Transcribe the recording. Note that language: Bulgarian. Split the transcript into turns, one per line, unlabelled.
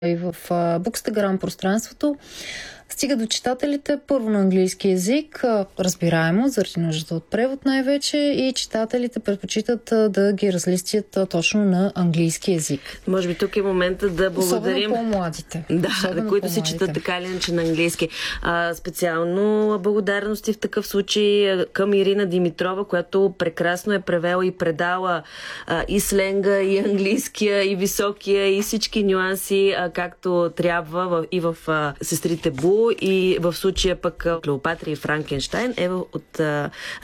и в Bookstagram пространството, стига до читателите първо на английски език, разбираемо, заради нуждата от превод най-вече, и читателите предпочитат да ги разлистят точно на английски език.
Може би тук е момента да благодарим...
Особено по-младите.
Да, които се четат така или иначе на английски. Специално благодарности в такъв случай към Ирина Димитрова, която прекрасно е превела и предала и сленга, и английския, и високия, и всички нюанси, както трябва и в Сестрите Бу, и в случая пък Клеопатра и Франкенщайн е от